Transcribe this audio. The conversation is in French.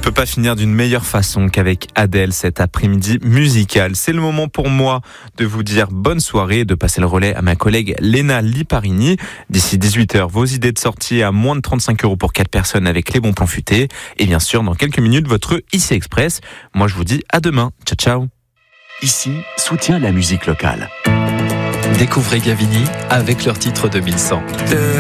peut pas finir d'une meilleure façon qu'avec Adèle cet après-midi musical. C'est le moment pour moi de vous dire bonne soirée et de passer le relais à ma collègue Léna Liparini. D'ici 18h, vos idées de sortie à moins de 35 € pour 4 personnes avec les bons plans futés. Et bien sûr, dans quelques minutes, votre IC Express. Moi, je vous dis à demain. Ciao, ciao. Ici, soutient la musique locale. Découvrez Gavini avec leur titre 2100.